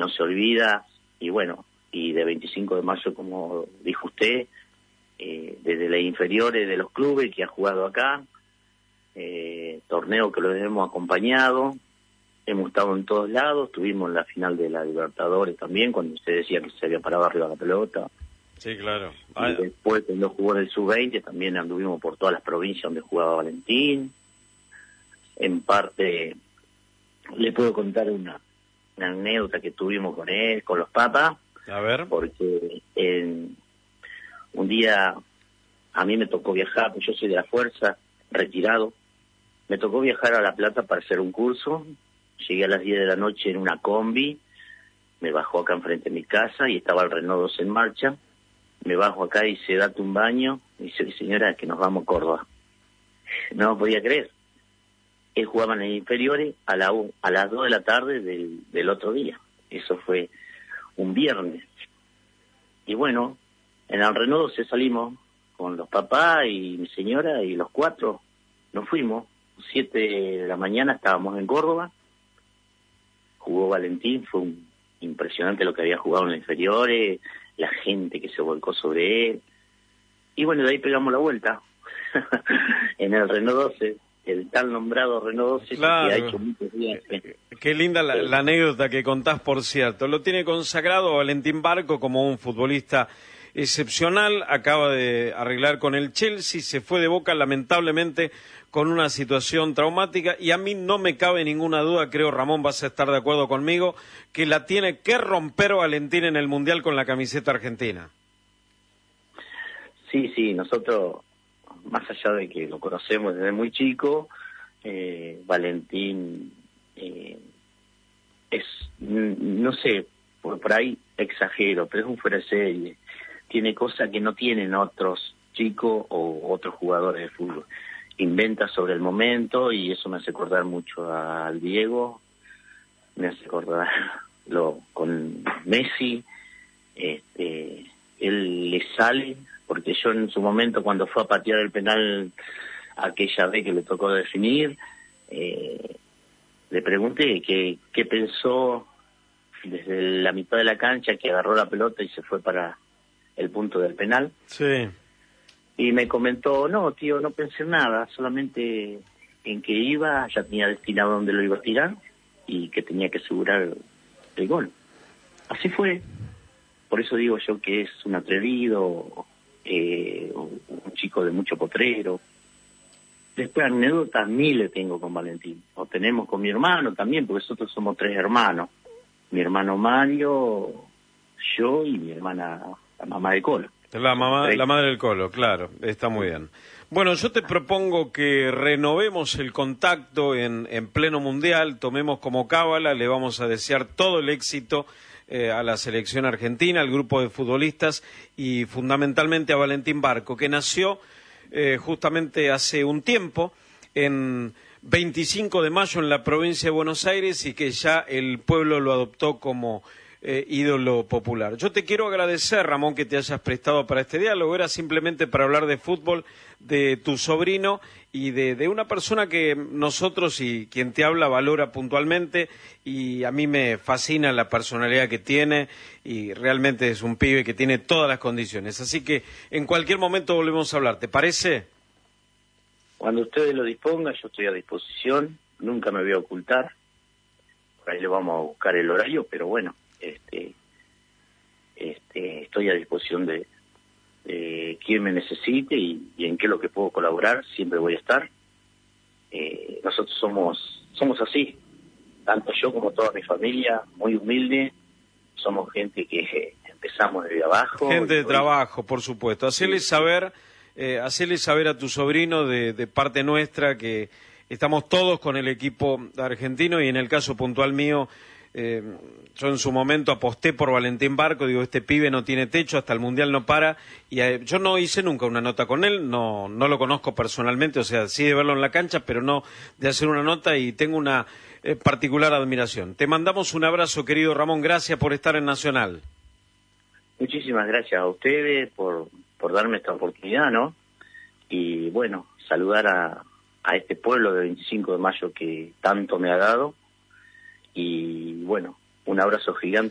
no se olvida, y bueno, y de 25 de mayo, como dijo usted, desde las inferiores de los clubes que ha jugado acá, torneo que lo hemos acompañado, hemos estado en todos lados, estuvimos en la final de la Libertadores también, cuando usted decía que se había parado arriba la pelota. Sí, claro. Y después, cuando jugó en el Sub-20, también anduvimos por todas las provincias donde jugaba Valentín. En parte, le puedo contar una anécdota que tuvimos con él, con los papas. A ver. Porque un día a mí me tocó viajar, pues yo soy de la fuerza, retirado. Me tocó viajar a La Plata para hacer un curso. Llegué a las 10 de la noche en una combi, me bajó acá enfrente de mi casa y estaba el Renault 2 en marcha. Me bajo acá y dice, date un baño. Y dice, señora, que nos vamos a Córdoba. No lo podía creer. Él jugaba en las inferiores a las 2 de la tarde del otro día. Eso fue un viernes. Y bueno, en el Renault 2 salimos con los papás y mi señora y los 4. Nos fuimos. 7 de la mañana estábamos en Córdoba. Jugó Valentín, fue impresionante lo que había jugado en las inferiores, la gente que se volcó sobre él. Y bueno, de ahí pegamos la vuelta en el Renault 12, el tal nombrado Renault 12, claro, que ha hecho muchos días. Qué linda la anécdota que contás, por cierto. Lo tiene consagrado Valentín Barco como un futbolista excepcional, acaba de arreglar con el Chelsea, se fue de Boca lamentablemente con una situación traumática y a mí no me cabe ninguna duda, creo Ramón vas a estar de acuerdo conmigo, que la tiene que romper Valentín en el Mundial con la camiseta argentina. Sí, nosotros, más allá de que lo conocemos desde muy chico, Valentín es, no sé, por ahí exagero, pero es un fuera de serie. Tiene cosas que no tienen otros chicos o otros jugadores de fútbol. Inventa sobre el momento y eso me hace acordar mucho al Diego, me hace acordar con Messi. Él le sale, porque yo en su momento cuando fue a patear el penal aquella vez que le tocó definir, le pregunté qué pensó desde la mitad de la cancha, que agarró la pelota y se fue para el punto del penal. Sí. Y me comentó, no, tío, no pensé en nada, solamente en que ya tenía destinado dónde lo iba a tirar y que tenía que asegurar el gol. Así fue. Por eso digo yo que es un atrevido, un chico de mucho potrero. Después anécdotas miles tengo con Valentín. O tenemos con mi hermano también, porque nosotros somos 3 hermanos. Mi hermano Mario, yo y mi hermana, la mamá de Colo. La madre del Colo, claro, está muy bien. Bueno, yo te propongo que renovemos el contacto en pleno mundial, tomemos como cábala, le vamos a desear todo el éxito a la selección argentina, al grupo de futbolistas y fundamentalmente a Valentín Barco, que nació justamente hace un tiempo en 25 de mayo en la provincia de Buenos Aires y que ya el pueblo lo adoptó como ídolo popular. Yo te quiero agradecer, Ramón, que te hayas prestado para este diálogo. Era simplemente para hablar de fútbol, de tu sobrino y de una persona que nosotros y quien te habla valora puntualmente, y a mí me fascina la personalidad que tiene y realmente es un pibe que tiene todas las condiciones. Así que en cualquier momento volvemos a hablar, ¿te parece? Cuando ustedes lo dispongan, yo estoy a disposición, nunca me voy a ocultar. Por ahí le vamos a buscar el horario, pero bueno, estoy a disposición de quien me necesite y en qué es lo que puedo colaborar, siempre voy a estar. Nosotros somos así, tanto yo como toda mi familia, muy humilde, somos gente que empezamos desde abajo. Gente de trabajo, por supuesto. Hacerle saber a tu sobrino de parte nuestra que estamos todos con el equipo argentino y en el caso puntual mío, yo en su momento aposté por Valentín Barco, digo, este pibe no tiene techo, hasta el Mundial no para, y yo no hice nunca una nota con él, no lo conozco personalmente, o sea, sí de verlo en la cancha, pero no de hacer una nota, y tengo una particular admiración. Te mandamos un abrazo, querido Ramón, gracias por estar en Nacional. Muchísimas gracias a ustedes por darme esta oportunidad, ¿no? Y bueno, saludar a este pueblo de 25 de mayo que tanto me ha dado. Y bueno, un abrazo gigante.